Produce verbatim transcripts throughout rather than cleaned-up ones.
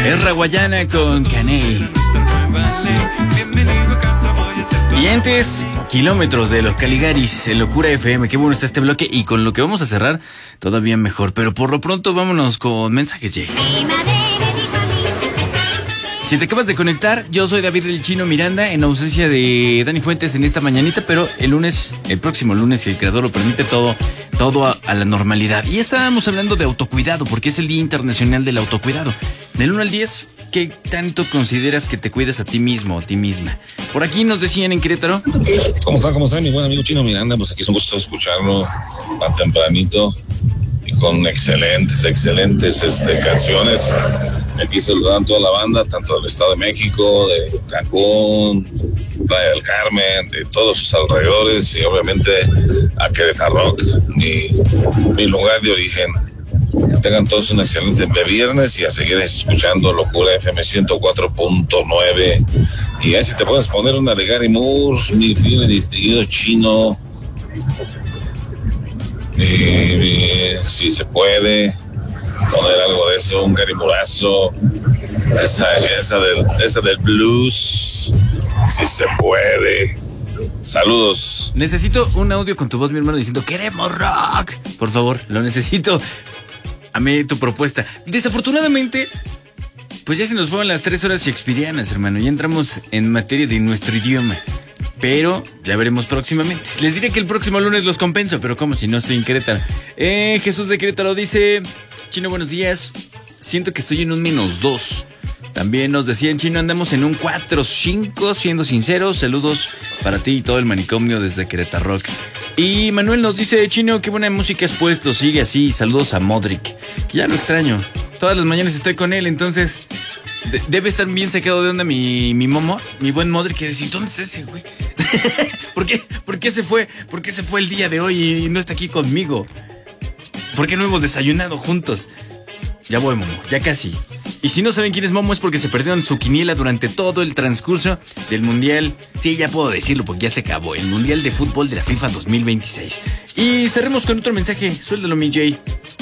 Es Raguayana con Caney. Y antes, Kilómetros de los Caligaris, en Locura F M. Qué bueno está este bloque. Y con lo que vamos a cerrar, todavía mejor. Pero por lo pronto, vámonos con mensajes, Jay. Si te acabas de conectar, yo soy David el Chino Miranda, en ausencia de Dani Fuentes en esta mañanita, pero el lunes, el próximo lunes, si el creador lo permite, todo, todo a, a la normalidad. Y estábamos hablando de autocuidado, porque es el Día Internacional del Autocuidado. Del uno al diez, ¿qué tanto consideras que te cuidas a ti mismo o a ti misma? Por aquí nos decían en Querétaro. ¿Cómo está? ¿Cómo está mi buen amigo Chino Miranda? Pues aquí es un gusto escucharlo tan tempranito y con excelentes, excelentes este, canciones. Aquí saludan toda la banda, tanto del Estado de México, de Cancún, Playa del Carmen, de todos sus alrededores y obviamente a Querétaro, mi, mi lugar de origen. Que tengan todos un excelente viernes y a seguir escuchando Locura F M ciento cuatro punto nueve. Y ahí si te puedes poner una de Gary Moore, mi fiel y distinguido Chino. Y, y, si se puede poner algo de eso, un Gary Morazo, esa, esa, del, esa del blues, si se puede. Saludos. Necesito un audio con tu voz, mi hermano, diciendo queremos rock. Por favor, lo necesito. Amé tu propuesta. Desafortunadamente, pues ya se nos fueron las tres horas shakespearianas, hermano. Ya entramos en materia de nuestro idioma. Pero ya veremos próximamente. Les diré que el próximo lunes los compenso, pero como si no estoy en Querétaro. Eh, Jesús de Querétaro dice: Chino, buenos días. Siento que estoy en un menos dos. También nos decían, Chino, andamos en un cuatro cinco, siendo sinceros. Saludos para ti y todo el manicomio desde Querétaro Rock. Y Manuel nos dice, Chino, qué buena música has puesto, sigue así. Saludos a Modric, que ya lo extraño. Todas las mañanas estoy con él, entonces de- debe estar bien sacado de onda mi, mi momo, mi buen Modric, que decir, ¿dónde está ese güey? ¿Por qué? ¿Por qué se fue? ¿Por qué se fue el día de hoy y no está aquí conmigo? ¿Por qué no hemos desayunado juntos? Ya voy, Momo, ya casi. Y si no saben quién es Momo es porque se perdieron su quiniela durante todo el transcurso del Mundial. Sí, ya puedo decirlo porque ya se acabó. El Mundial de Fútbol de la FIFA dos mil veintiséis. Y cerremos con otro mensaje. Suéltalo, mi Jay.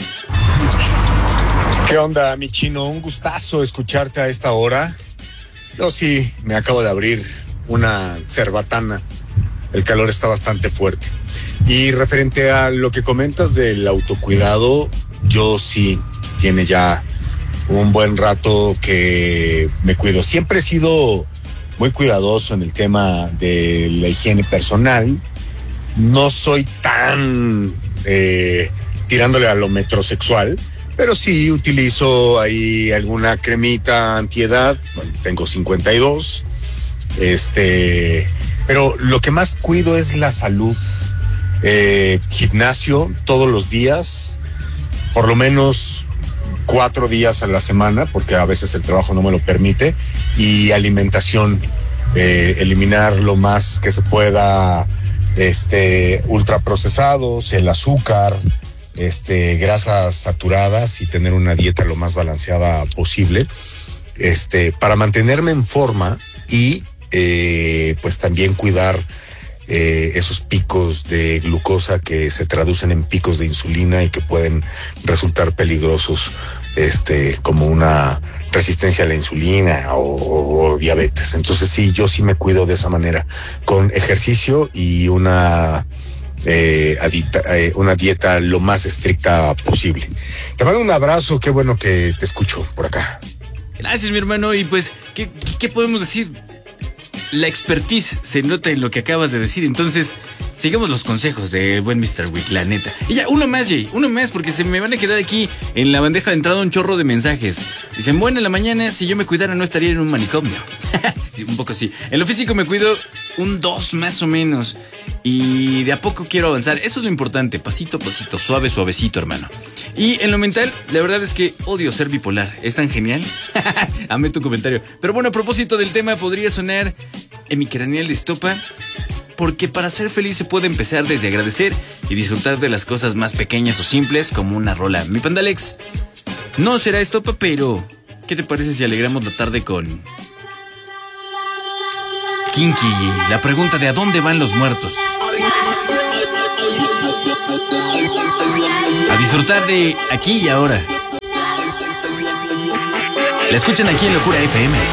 ¿Qué onda, mi Chino? Un gustazo escucharte a esta hora. Yo sí, me acabo de abrir una cerbatana. El calor está bastante fuerte. Y referente a lo que comentas del autocuidado, yo sí, tiene ya un buen rato que me cuido. Siempre he sido muy cuidadoso en el tema de la higiene personal. No soy tan eh, tirándole a lo metrosexual, pero sí utilizo ahí alguna cremita antiedad. Bueno, tengo cincuenta y dos. Este, pero lo que más cuido es la salud. Eh, gimnasio todos los días, por lo menos cuatro días a la semana, porque a veces el trabajo no me lo permite, y alimentación, eh, eliminar lo más que se pueda, este, ultraprocesados, el azúcar, este, grasas saturadas y tener una dieta lo más balanceada posible, este, para mantenerme en forma y, eh, pues también cuidar Eh, esos picos de glucosa que se traducen en picos de insulina y que pueden resultar peligrosos, este, como una resistencia a la insulina o, o diabetes. Entonces sí, yo sí me cuido de esa manera, con ejercicio y una eh, adita, eh, una dieta lo más estricta posible. Te mando un abrazo, qué bueno que te escucho por acá. Gracias, mi hermano. Y pues, ¿qué, qué podemos decir? La expertise se nota en lo que acabas de decir. Entonces, sigamos los consejos de buen mister Wick, la neta. Y ya, uno más, Jay, uno más, porque se me van a quedar aquí en la bandeja de entrada un chorro de mensajes. Dicen, bueno, en la mañana, si yo me cuidara, no estaría en un manicomio. Sí, un poco sí. En lo físico me cuido un dos más o menos. Y de a poco quiero avanzar. Eso es lo importante, pasito a pasito, suave, suavecito, hermano. Y en lo mental, la verdad es que odio ser bipolar. ¿Es tan genial? Amé tu comentario. Pero bueno, a propósito del tema, podría sonar hemicranial de estopa, porque para ser feliz se puede empezar desde agradecer y disfrutar de las cosas más pequeñas o simples, como una rola. Mi Pandalex, no será estopa, pero ¿qué te parece si alegramos la tarde con Kinky, la pregunta de ¿a dónde van los muertos? A disfrutar de aquí y ahora. La escuchan aquí en Locura F M.